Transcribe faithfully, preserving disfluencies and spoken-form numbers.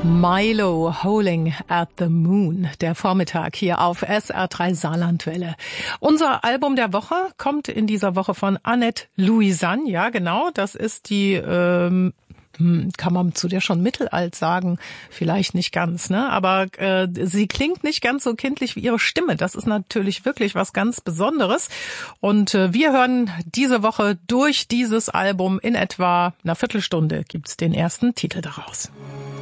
Milo, Howling at the Moon, der Vormittag hier auf S R drei Saarlandwelle. Unser Album der Woche kommt in dieser Woche von Annette Louisanne. Ja, genau, das ist die, ähm, kann man zu der schon mittelalt sagen? Vielleicht nicht ganz, ne? Aber äh, sie klingt nicht ganz so kindlich wie ihre Stimme. Das ist natürlich wirklich was ganz Besonderes. Und äh, wir hören diese Woche durch dieses Album in etwa einer Viertelstunde gibt's den ersten Titel daraus.